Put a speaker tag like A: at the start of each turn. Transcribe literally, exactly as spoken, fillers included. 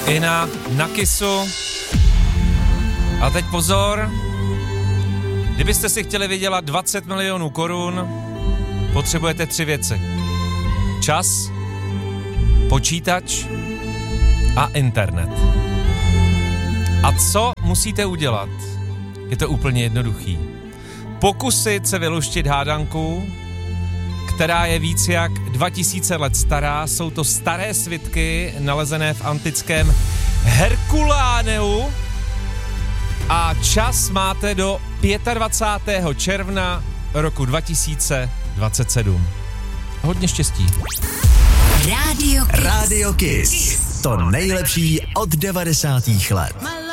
A: Ina na Kissu. A teď pozor, kdybyste si chtěli vydělat dvacet milionů korun, potřebujete tři věci. Čas, počítač a internet. A co musíte udělat? Je to úplně jednoduchý. Pokusit se vyluštit hádanku, která je víc jak dva tisíce let stará. Jsou to staré svitky nalezené v antickém Herkuláneu a čas máte do dvacátého pátého června roku dva tisíce dvacet sedm. Hodně štěstí.
B: Radio Kiss. Radio Kiss. To nejlepší od devadesátých let.